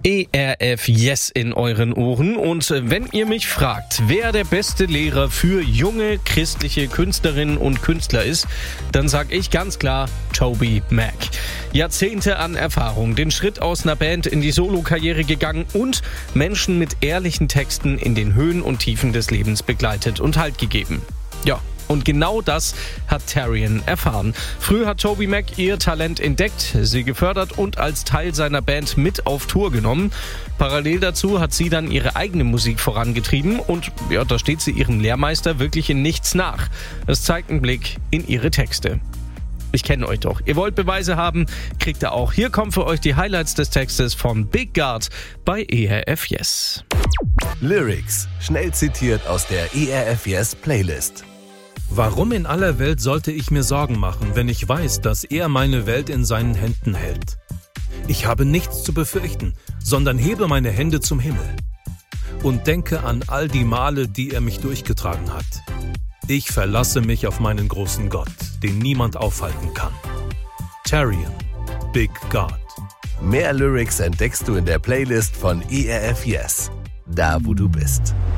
ERF Yes in euren Ohren. Und wenn ihr mich fragt, wer der beste Lehrer für junge christliche Künstlerinnen und Künstler ist, dann sage ich ganz klar TobyMac. Jahrzehnte an Erfahrung, den Schritt aus einer Band in die Solokarriere gegangen und Menschen mit ehrlichen Texten in den Höhen und Tiefen des Lebens begleitet und Halt gegeben. Ja. Und genau das hat Tarian erfahren. Früh hat TobyMac ihr Talent entdeckt, sie gefördert und als Teil seiner Band mit auf Tour genommen. Parallel dazu hat sie dann ihre eigene Musik vorangetrieben und ja, da steht sie ihrem Lehrmeister wirklich in nichts nach. Das zeigt einen Blick in ihre Texte. Ich kenne euch doch. Ihr wollt Beweise haben, kriegt ihr auch. Hier kommen für euch die Highlights des Textes von Big God bei ERF Yes. Lyrics, schnell zitiert aus der ERF Yes Playlist. Warum in aller Welt sollte ich mir Sorgen machen, wenn ich weiß, dass er meine Welt in seinen Händen hält? Ich habe nichts zu befürchten, sondern hebe meine Hände zum Himmel und denke an all die Male, die er mich durchgetragen hat. Ich verlasse mich auf meinen großen Gott, den niemand aufhalten kann. Tarian, Big God. Mehr Lyrics entdeckst du in der Playlist von ERF Yes, da wo du bist.